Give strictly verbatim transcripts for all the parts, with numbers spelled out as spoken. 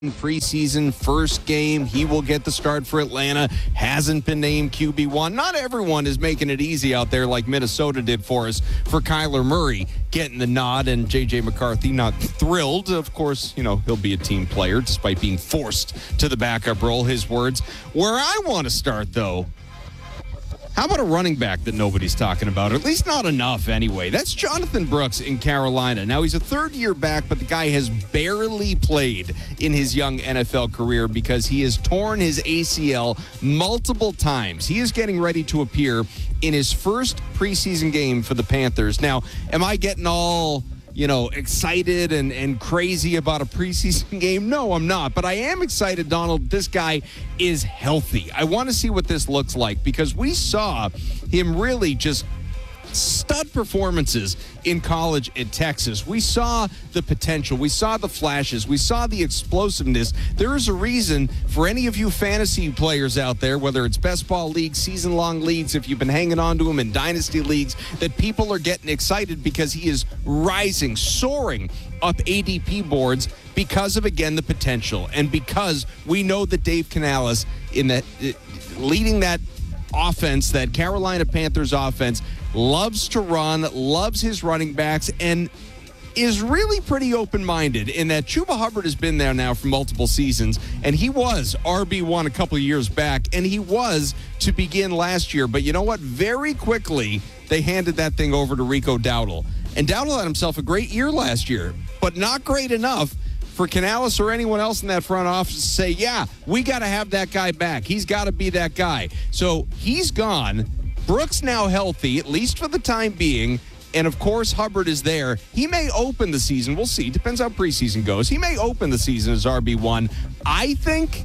preseason first game. He will get the start for Atlanta. Hasn't been named Q B one. Not everyone is making it easy out there like Minnesota did for us for Kyler Murray getting the nod, and J J McCarthy not thrilled. Of course, you know, he'll be a team player despite being forced to the backup role, his words. Where I want to start, though, how about a running back that nobody's talking about? At least not enough anyway. That's Jonathan Brooks in Carolina. Now, he's a third-year back, but the guy has barely played in his young N F L career because he has torn his A C L multiple times. He is getting ready to appear in his first preseason game for the Panthers. Now, am I getting all, you know, excited and, and crazy about a preseason game? No, I'm not. But I am excited, Donald. This guy is healthy. I want to see what this looks like because we saw him really just stud performances in college at Texas. We saw the potential. We saw the flashes. We saw the explosiveness. There is a reason for any of you fantasy players out there, whether it's best ball leagues, season-long leagues, if you've been hanging on to him in dynasty leagues, that people are getting excited because he is rising, soaring up A D P boards because of, again, the potential. And because we know that Dave Canales, in that, leading that offense, that Carolina Panthers offense, loves to run, loves his running backs, and is really pretty open-minded in that Chuba Hubbard has been there now for multiple seasons, and he was R B one a couple of years back, and he was to begin last year. But you know what? Very quickly, they handed that thing over to Rico Dowdle. And Dowdle had himself a great year last year, but not great enough for Canales or anyone else in that front office to say, yeah, we got to have that guy back. He's got to be that guy. So he's gone. Brooks now healthy, at least for the time being. And, of course, Hubbard is there. He may open the season. We'll see. Depends how preseason goes. He may open the season as R B one. I think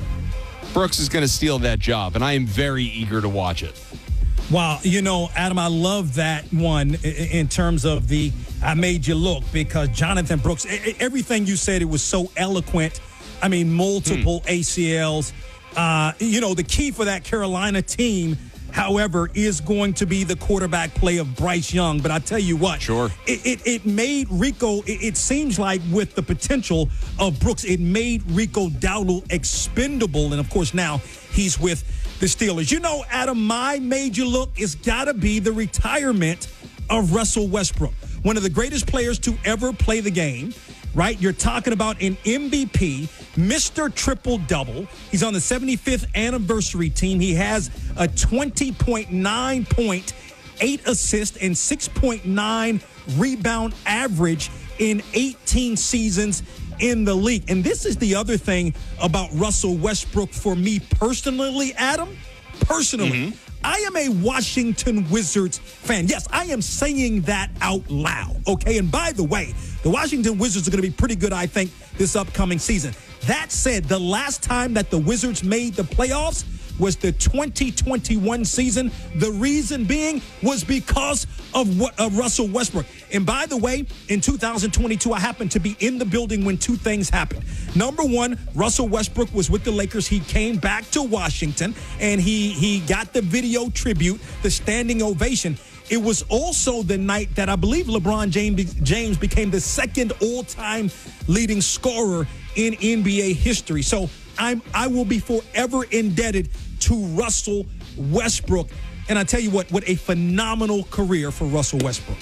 Brooks is going to steal that job, and I am very eager to watch it. Wow, you know, Adam, I love that one in terms of the I made you look, because Jonathan Brooks, everything you said, it was so eloquent. I mean, multiple hmm. A C Ls. Uh, you know, the key for that Carolina team, however, is going to be the quarterback play of Bryce Young. But I tell you what, sure, it, it, it made Rico, it, it seems like with the potential of Brooks, it made Rico Dowdle expendable. And, of course, now he's with the Steelers. You know, Adam, my major look has got to be the retirement of Russell Westbrook, one of the greatest players to ever play the game, right? You're talking about an M V P, Mister Triple-Double. He's on the seventy-fifth anniversary team. He has a twenty point nine point, eight assist, and six point nine rebound average in eighteen seasons in the league. And this is the other thing about Russell Westbrook for me personally, Adam. Personally, mm-hmm. I am a Washington Wizards fan. Yes, I am saying that out loud, okay? And by the way, the Washington Wizards are going to be pretty good, I think, this upcoming season. That said, the last time that the Wizards made the playoffs was the twenty twenty-one season. The reason being was because of what of Russell Westbrook. And by the way, in two thousand twenty-two, I happened to be in the building when two things happened. Number one, Russell Westbrook was with the Lakers. He came back to Washington, and he he got the video tribute, the standing ovation. It was also the night that I believe LeBron James, James became the second all-time leading scorer in N B A history. So I'm I will be forever indebted to Russell Westbrook. And I tell you what, what a phenomenal career for Russell Westbrook.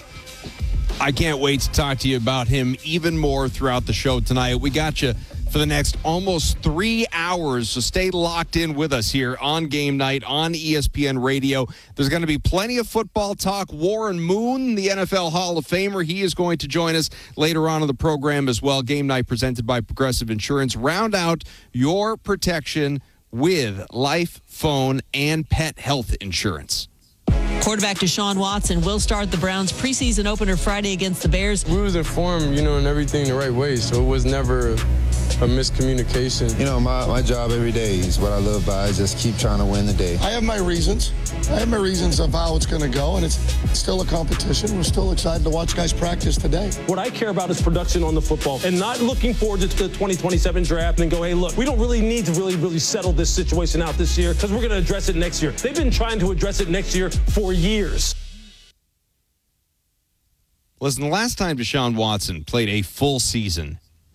I can't wait to talk to you about him even more throughout the show tonight. We got you for the next almost three hours, so stay locked in with us here on Game Night on E S P N Radio. There's going to be plenty of football talk. Warren Moon, the N F L Hall of Famer, he is going to join us later on in the program as well. Game Night presented by Progressive Insurance. Round out your protection with life, phone, and pet health insurance. Quarterback Deshaun Watson will start the Browns' preseason opener Friday against the Bears. We was informed, you know, and everything the right way, so it was never a miscommunication. You know, my, my job every day is what I live by. I just keep trying to win the day. I have my reasons. I have my reasons of how it's going to go, and it's still a competition. We're still excited to watch guys practice today. What I care about is production on the football and not looking forward to the twenty twenty-seven draft and go, hey, look, we don't really need to really, really settle this situation out this year because we're going to address it next year. They've been trying to address it next year for years. Listen, the last time Deshaun Watson played a full season, he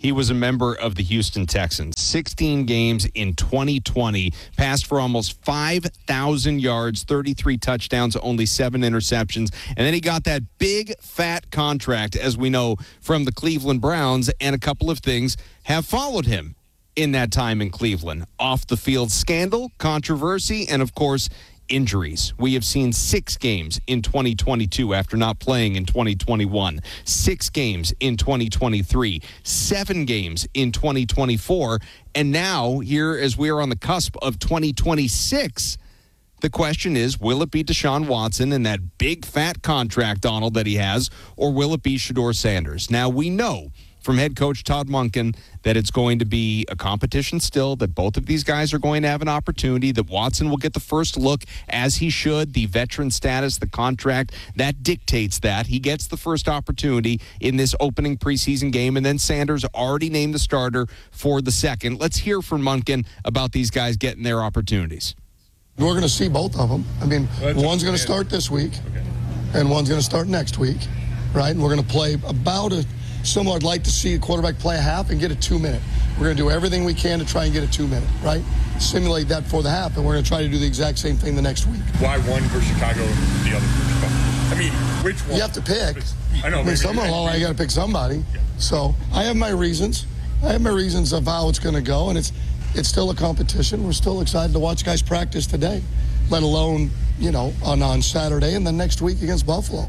he was a member of the Houston Texans. sixteen games in twenty twenty, passed for almost five thousand yards, thirty-three touchdowns, only seven interceptions. And then he got that big, fat contract, as we know, from the Cleveland Browns, and a couple of things have followed him in that time in Cleveland. Off-the-field scandal, controversy, and, of course, injuries. We have seen six games in twenty twenty-two after not playing in twenty twenty-one, six games in twenty twenty-three, seven games in twenty twenty-four, and now, here as we are on the cusp of twenty twenty-six, the question is, will it be Deshaun Watson and that big fat contract, Donald, that he has, or will it be Shedeur Sanders? Now, we know from head coach Todd Monken that it's going to be a competition still, that both of these guys are going to have an opportunity, that Watson will get the first look, as he should. The veteran status, the contract, that dictates that. He gets the first opportunity in this opening preseason game, and then Sanders already named the starter for the second. Let's hear from Monken about these guys getting their opportunities. We're going to see both of them. I mean, one's going to start this week, and one's going to start next week, right? And we're going to play about a similar. I'd like to see a quarterback play a half and get a two-minute. We're going to do everything we can to try and get a two-minute, right? Simulate that for the half, and we're going to try to do the exact same thing the next week. Why one for Chicago and the other for Chicago? I mean, which one? You have to pick. I know. I mean, somewhere along you got to pick somebody. Yeah. So I have my reasons. I have my reasons of how it's going to go, and it's it's still a competition. We're still excited to watch guys practice today, let alone, you know, on, on Saturday and then next week against Buffalo.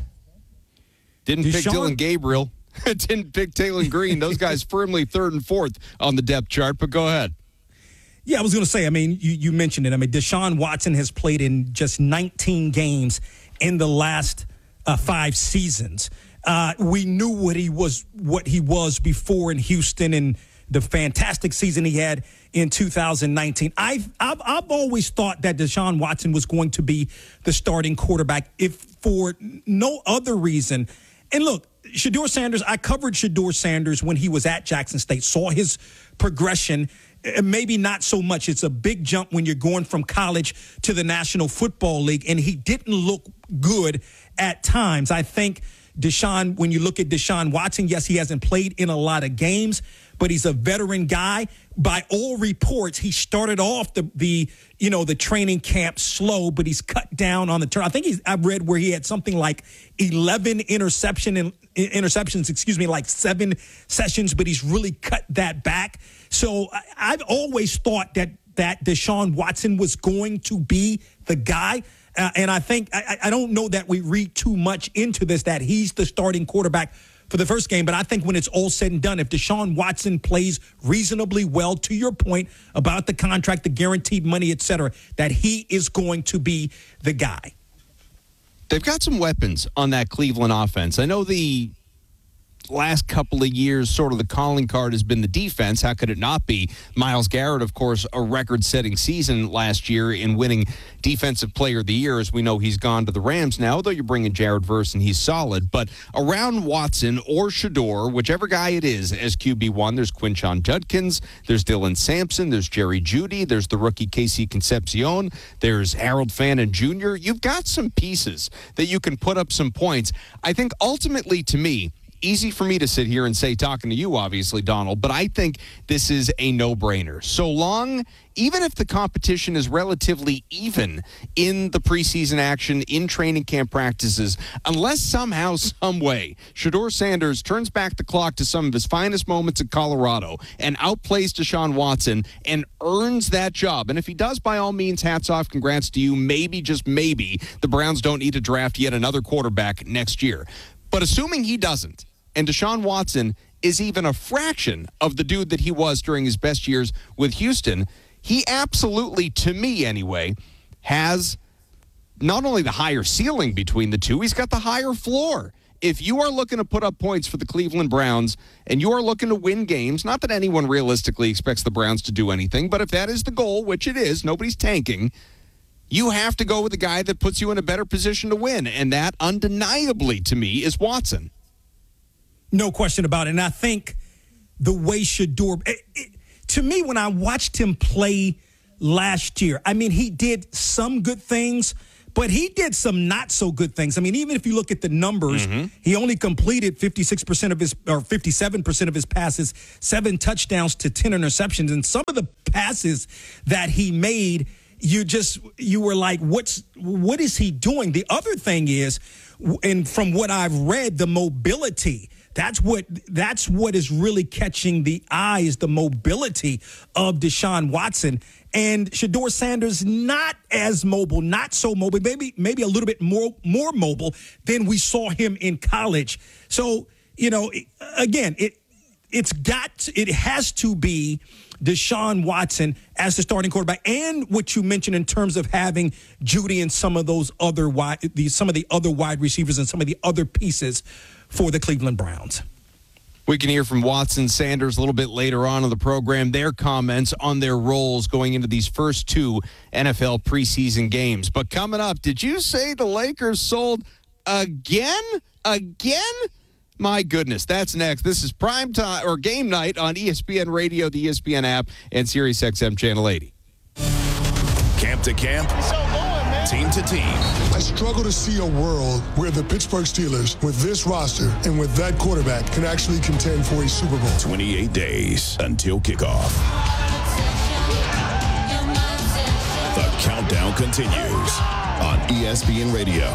Didn't Deshaun- pick Dylan Gabriel. Didn't pick Taylor Green. Those guys firmly third and fourth on the depth chart, but go ahead. Yeah, I was going to say, I mean, you, you mentioned it. I mean, Deshaun Watson has played in just nineteen games in the last uh, five seasons. Uh, we knew what he was, what he was before in Houston, and the fantastic season he had in two thousand nineteen. I've, I've, I've always thought that Deshaun Watson was going to be the starting quarterback, if for no other reason. And look, Shedeur Sanders, I covered Shedeur Sanders when he was at Jackson State, saw his progression. Maybe not so much. It's a big jump when you're going from college to the National Football League, and he didn't look good at times. I think Deshaun, when you look at Deshaun Watson, yes, he hasn't played in a lot of games, but he's a veteran guy. By all reports, he started off the, the you know, the training camp slow, but he's cut down on the turn. I think he's, I've read where he had something like eleven interception and interceptions, excuse me, like seven sessions, but he's really cut that back. So I, I've always thought that that Deshaun Watson was going to be the guy. Uh, and I think, I, I don't know that we read too much into this, that he's the starting quarterback for the first game. But I think when it's all said and done, if Deshaun Watson plays reasonably well, to your point about the contract, the guaranteed money, et cetera, that he is going to be the guy. They've got some weapons on that Cleveland offense. I know the last couple of years, sort of the calling card has been the defense. How could it not be? Myles Garrett, of course, a record-setting season last year in winning Defensive Player of the Year. As we know, he's gone to the Rams now, though you're bringing Jared Verse and he's solid. But around Watson or Shedeur, whichever guy it is, as Q B one, there's Quinshon Judkins, there's Dylan Sampson, there's Jerry Jeudy, there's the rookie Casey Concepcion, there's Harold Fannin Junior You've got some pieces that you can put up some points. I think ultimately, to me, easy for me to sit here and say, talking to you, obviously, Donald, but I think this is a no-brainer. So long, even if the competition is relatively even in the preseason action, in training camp practices, unless somehow, some way, Shedeur Sanders turns back the clock to some of his finest moments at Colorado and outplays Deshaun Watson and earns that job. And if he does, by all means, hats off, congrats to you. Maybe, just maybe, the Browns don't need to draft yet another quarterback next year. But assuming he doesn't, and Deshaun Watson is even a fraction of the dude that he was during his best years with Houston, he absolutely, to me anyway, has not only the higher ceiling between the two, he's got the higher floor. If you are looking to put up points for the Cleveland Browns and you are looking to win games, not that anyone realistically expects the Browns to do anything, but if that is the goal, which it is, nobody's tanking, you have to go with the guy that puts you in a better position to win. And that, undeniably, to me, is Watson. No question about it. And I think the way Shedeur, it, it, to me, when I watched him play last year, I mean, he did some good things, but he did some not so good things. I mean, even if you look at the numbers, Mm-hmm. he only completed fifty-six percent of his, or fifty-seven percent of his passes, seven touchdowns to ten interceptions. And some of the passes that he made, you just, you were like, what's, what is he doing? The other thing is, and from what I've read, the mobility. That's what that's what is really catching the eye, is the mobility of Deshaun Watson. And Shedeur Sanders, not as mobile, not so mobile, maybe maybe a little bit more more mobile than we saw him in college. So, you know, again, it it's got it has to be Deshaun Watson as the starting quarterback, and what you mentioned in terms of having Judy and some of those other wide, the, some of the other wide receivers and some of the other pieces for the Cleveland Browns. We can hear from Watson, Sanders a little bit later on in the program, their comments on their roles going into these first two N F L preseason games. But coming up, did you say the Lakers sold again? Again? My goodness, that's next. This is prime time or game night on E S P N Radio, the E S P N app, and Sirius X M Channel eighty. Camp to camp, team to team. I struggle to see a world where the Pittsburgh Steelers, with this roster and with that quarterback, can actually contend for a Super Bowl. twenty-eight days until kickoff. The countdown continues on E S P N Radio.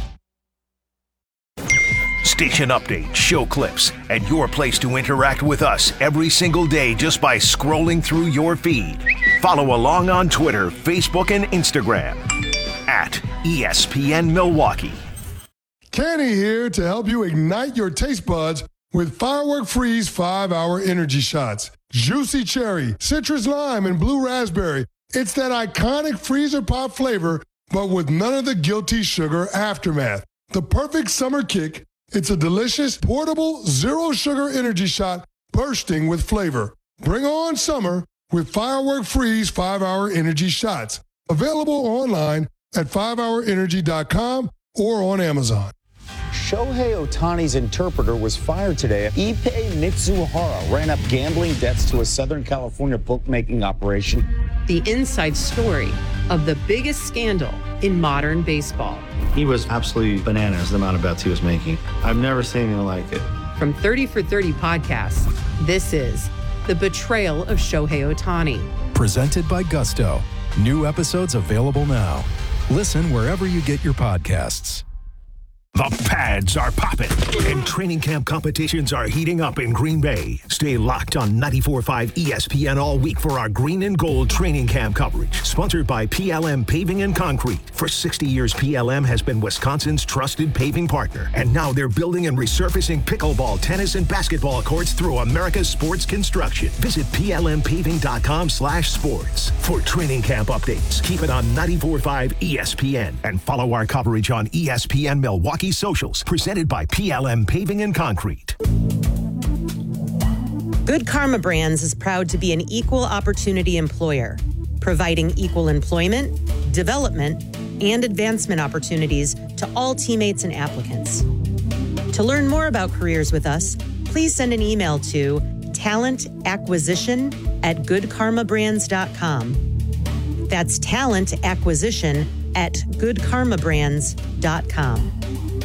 Station updates, show clips, and your place to interact with us every single day just by scrolling through your feed. Follow along on Twitter, Facebook, and Instagram at E S P N Milwaukee. Kenny here to help you ignite your taste buds with Firework Freeze five hour energy shots. Juicy cherry, citrus lime, and blue raspberry. It's that iconic freezer pop flavor, but with none of the guilty sugar aftermath. The perfect summer kick. It's a delicious, portable, zero-sugar energy shot bursting with flavor. Bring on summer with Firework Freeze five hour energy shots. Available online at five hour energy dot com or on Amazon. Shohei Ohtani's interpreter was fired today. Ippei Mitsuhara ran up gambling debts to a Southern California bookmaking operation. The inside story of the biggest scandal in modern baseball. He was absolutely bananas, the amount of bets he was making. I've never seen anything like it. From thirty for thirty podcasts, this is The Betrayal of Shohei Ohtani. Presented by Gusto. New episodes available now. Listen wherever you get your podcasts. The pads are popping, and training camp competitions are heating up in Green Bay. Stay locked on ninety-four point five E S P N all week for our green and gold training camp coverage. Sponsored by P L M Paving and Concrete. For sixty years, P L M has been Wisconsin's trusted paving partner. And now they're building and resurfacing pickleball, tennis, and basketball courts through America's sports construction. Visit P L M paving dot com slash sports for training camp updates. Keep it on ninety-four point five E S P N and follow our coverage on E S P N Milwaukee socials, presented by P L M Paving and Concrete. Good Karma Brands is proud to be an equal opportunity employer, providing equal employment, development, and advancement opportunities to all teammates and applicants. To learn more about careers with us, please send an email to talent acquisition at good karma brands dot com. That's talent acquisition at good karma brands dot com.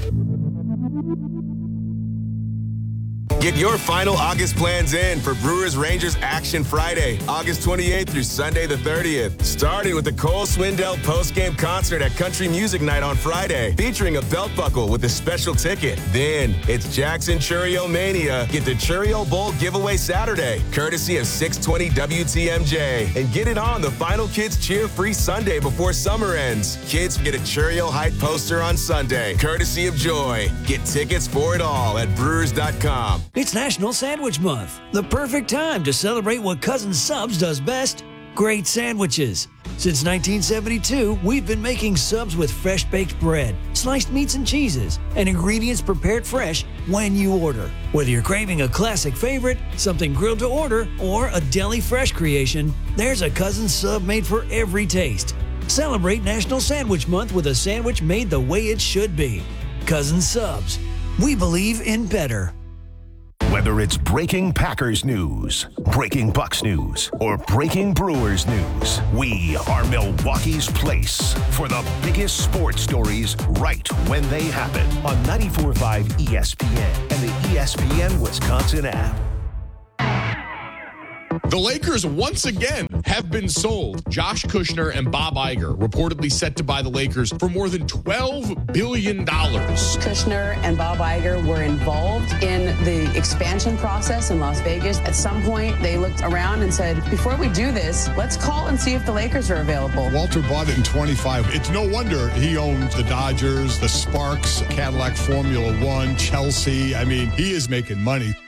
Get your final August plans in for Brewers Rangers Action Friday, August twenty-eighth through Sunday the thirtieth. Starting with the Cole Swindell post-game concert at Country Music Night on Friday, featuring a belt buckle with a special ticket. Then it's Jackson Churio Mania. Get the Churio Bowl giveaway Saturday, courtesy of six twenty W T M J. And get it on the Final Kids Cheer Free Sunday before summer ends. Kids get a Churio Height poster on Sunday, courtesy of Joy. Get tickets for it all at brewers dot com. It's National Sandwich Month, the perfect time to celebrate what Cousin Subs does best, great sandwiches. Since nineteen seventy-two, we've been making subs with fresh baked bread, sliced meats and cheeses, and ingredients prepared fresh when you order. Whether you're craving a classic favorite, something grilled to order, or a deli fresh creation, there's a Cousin Sub made for every taste. Celebrate National Sandwich Month with a sandwich made the way it should be. Cousin Subs. We believe in better. Whether it's breaking Packers news, breaking Bucks news, or breaking Brewers news, we are Milwaukee's place for the biggest sports stories right when they happen on ninety-four point five E S P N and the E S P N Wisconsin app. The Lakers once again have been sold. Josh Kushner and Bob Iger reportedly set to buy the Lakers for more than twelve billion dollars. Kushner and Bob Iger were involved in the expansion process in Las Vegas. At some point, they looked around and said, before we do this, let's call and see if the Lakers are available. Walter bought it in twenty-five. It's no wonder he owns the Dodgers, the Sparks, Cadillac Formula One, Chelsea. I mean, he is making money.